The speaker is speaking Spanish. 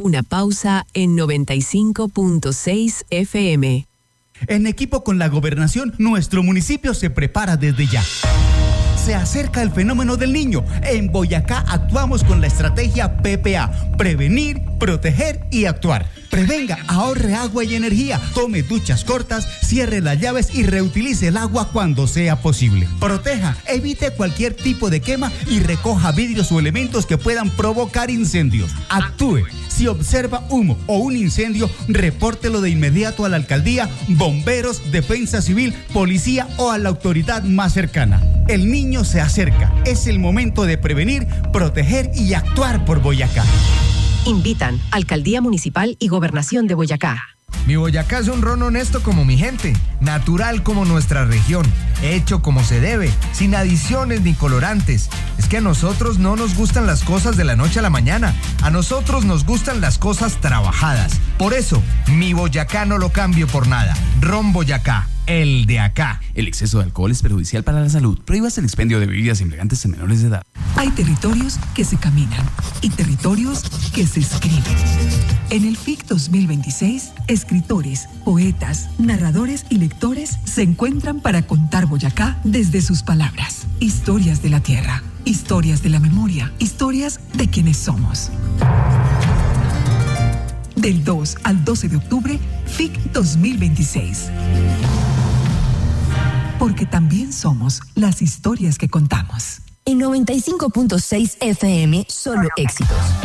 Una pausa en 95.6 FM. En equipo con la Gobernación, nuestro municipio se prepara desde ya. Se acerca el fenómeno del niño. En Boyacá actuamos con la estrategia PPA: prevenir, proteger y actuar. Prevenga, ahorre agua y energía, tome duchas cortas, cierre las llaves y reutilice el agua cuando sea posible. Proteja, evite cualquier tipo de quema y recoja vidrios o elementos que puedan provocar incendios. Actúe. Si observa humo o un incendio, repórtelo de inmediato a la alcaldía, bomberos, defensa civil, policía o a la autoridad más cercana. El niño se acerca. Es el momento de prevenir, proteger y actuar por Boyacá. Invitan Alcaldía Municipal y Gobernación de Boyacá. Mi Boyacá es un ron honesto como mi gente, natural como nuestra región, hecho como se debe, sin adiciones ni colorantes. Es que a nosotros no nos gustan las cosas de la noche a la mañana, a nosotros nos gustan las cosas trabajadas. Por eso, mi Boyacá no lo cambio por nada. Ron Boyacá, el de acá. El exceso de alcohol es perjudicial para la salud. Prohíbas el expendio de bebidas embriagantes en menores de edad. Hay territorios que se caminan y territorios que se escriben. En el FIC 2026, escritores, poetas, narradores y lectores se encuentran para contar Boyacá desde sus palabras. Historias de la tierra, historias de la memoria, historias de quienes somos. Del 2 al 12 de octubre, FIC 2026. Porque también somos las historias que contamos. En 95.6 FM, solo éxitos.